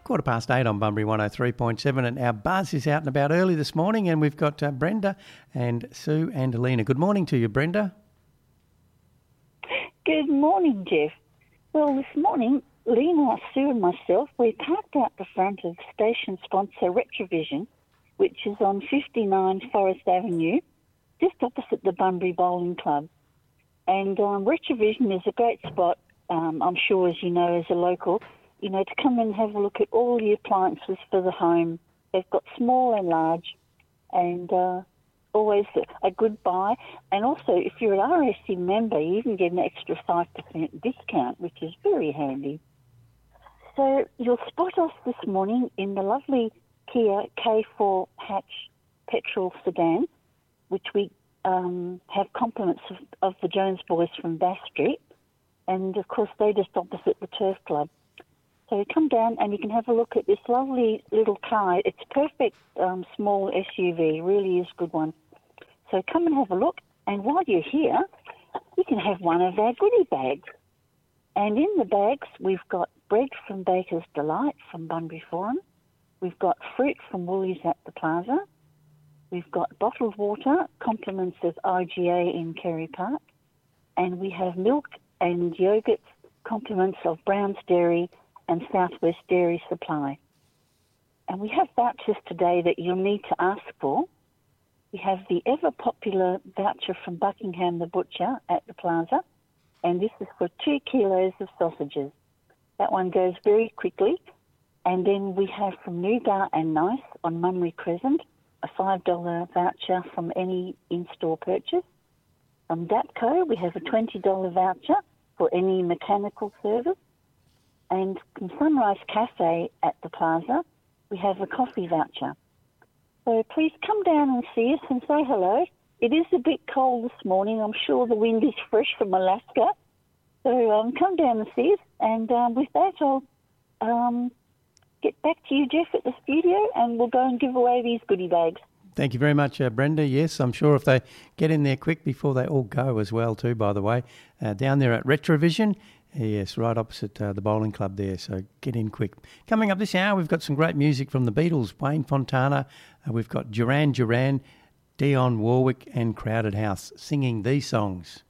8:15 on Bunbury 103.7, and our buzz is out and about early this morning, and we've got Brenda and Sue and Alina. Good morning to you, Brenda. Good morning, Jeff. Well, this morning, Lena, Sue and myself, we parked out the front of station sponsor Retrovision, which is on 59 Forest Avenue, just opposite the Bunbury Bowling Club. And Retrovision is a great spot, I'm sure, as you know, as a local, to come and have a look at all the appliances for the home. They've got small and large, and always a good buy. And also, if you're an RSC member, you can get an extra 5% discount, which is very handy. So you'll spot us this morning in the lovely Kia K4 hatch petrol sedan, which we have compliments of the Jones boys from Bass Street. And, of course, they're just opposite the Turf Club. So you come down and you can have a look at this lovely little car. It's perfect small SUV, really is a good one. So come and have a look. And while you're here, you can have one of our goodie bags. And in the bags, we've got bread from Baker's Delight from Bunbury Forum. We've got fruit from Woolies at the Plaza. We've got bottled water, compliments of IGA in Kerry Park. And we have milk and yogurt, compliments of Brown's Dairy and Southwest Dairy Supply. And we have vouchers today that you'll need to ask for. We have the ever-popular voucher from Buckingham the Butcher at the Plaza, and this is for 2 kilos of sausages. That one goes very quickly. And then we have from Nougat and Nice on Mummery Crescent, a $5 voucher from any in-store purchase. From Dapco, we have a $20 voucher for any mechanical service. And from Sunrise Cafe at the Plaza, we have a coffee voucher. So please come down and see us and say hello. It is a bit cold this morning. I'm sure the wind is fresh from Alaska. So come down and see us. And with that, I'll get back to you, Jeff, at the studio, and we'll go and give away these goodie bags. Thank you very much, Brenda. Yes, I'm sure if they get in there quick before they all go as well too, by the way. Down there at Retrovision, yes, right opposite the bowling club there, so get in quick. Coming up this hour, we've got some great music from the Beatles, Wayne Fontana. We've got Duran Duran, Dionne Warwick and Crowded House singing these songs.